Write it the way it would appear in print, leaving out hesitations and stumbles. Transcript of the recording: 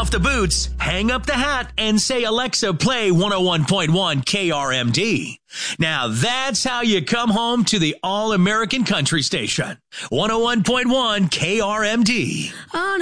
off the boots, hang up the hat, and say, Alexa, play 101.1 KRMD. Now that's how you come home to the All-American Country Station. 101.1 KRMD.